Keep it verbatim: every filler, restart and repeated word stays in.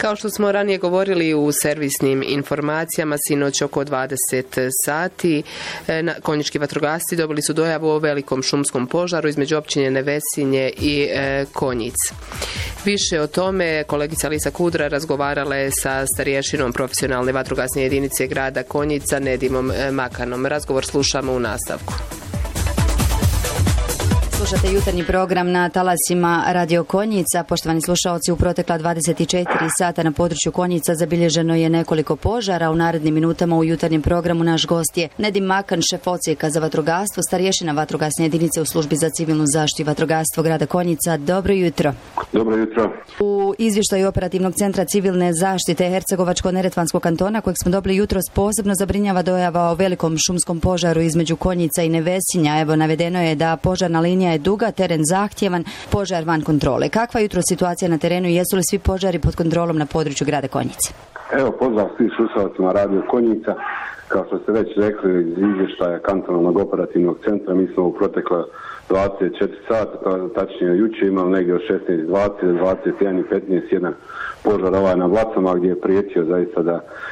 Kao što smo ranije govorili u servisnim informacijama, sinoć oko dvadeset sati konjički vatrogasci dobili su dojavu o velikom šumskom požaru između općine Nevesinje i Konjic. Više o tome kolegica Lisa Kudra razgovarala je sa starješinom profesionalne vatrogasne jedinice grada Konjica Nedimom Makanom. Razgovor slušamo u nastavku. Slušate jutarnji program na talasima Radio Konjica. Poštovani slušaoci, u protekla dvadeset četiri sata na području Konjica zabilježeno je nekoliko požara. U narednim minutama u jutarnjem programu naš gost je Nedim Makan, šef odsjeka za vatrogastvo, starješina vatrogasne jedinice u službi za civilnu zaštitu i vatrogastvo grada Konjica. Dobro jutro. Dobro jutro. U izvještaju operativnog centra civilne zaštite Hercegovačko-neretvanskog kantona, kojeg smo dobili jutros, posebno zabrinjava dojava o velikom šumskom požaru između Konjica i Nevesinja. Evo, navedeno je da požarna linija je duga, teren zahtjevan, požar van kontrole. Kakva je jutro situacija na terenu i jesu li svi požari pod kontrolom na području grada Konjice? Evo, pozdrav svih slušalcima Radio Konjica. Kao što ste već rekli iz izvještaja kantonalnog operativnog centra, mi smo u protekla dvadeset četiri sata, tačnije juče, imali negdje od šesnaest dvadeset, dvadeset jedan i petnaest jedan požar ovaj na Vlacama, gdje je prijetio zaista da